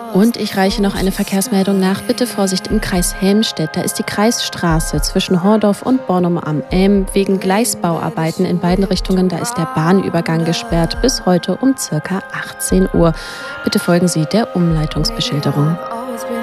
Und ich reiche noch eine Verkehrsmeldung nach. Bitte Vorsicht im Kreis Helmstedt. Da ist die Kreisstraße zwischen Hordorf und Bornum am Ilm wegen Gleisbauarbeiten in beiden Richtungen. Da ist der Bahnübergang gesperrt bis heute um ca. 18 Uhr. Bitte folgen Sie der Umleitungsbeschilderung.